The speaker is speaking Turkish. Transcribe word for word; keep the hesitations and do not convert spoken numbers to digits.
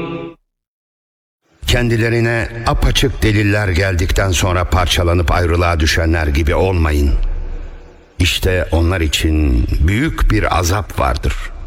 Kendilerine apaçık deliller geldikten sonra parçalanıp ayrılığa düşenler gibi olmayın. İşte onlar için büyük bir azap vardır.